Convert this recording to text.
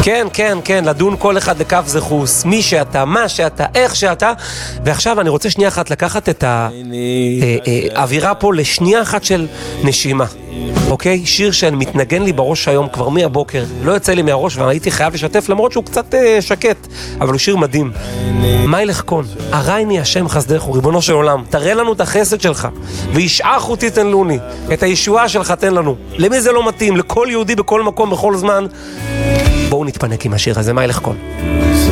כן, כן, כן, לדון כל אחד לכף זכוס, מי שאתה, מה שאתה, איך שאתה. ועכשיו אני רוצה שנייה אחת לקחת את האווירה פה לשנייה אחת של נשימה. אוקיי? שיר שמתנגן לי בראש היום כבר מהבוקר, לא יוצא לי מהראש והייתי חייב לשתף למרות שהוא קצת שקט, אבל הוא שיר מדהים. מילך קון, הרייני השם חסדך וריבונו של עולם, תראה לנו את החסד שלך, וישעך אותי תן לוני, את הישועה שלך תן לנו. למי זה לא מתאים? לכל יהודי בכל מקום, בכל זמן. בואו נתפנק עם השיר הזה, מילך קון.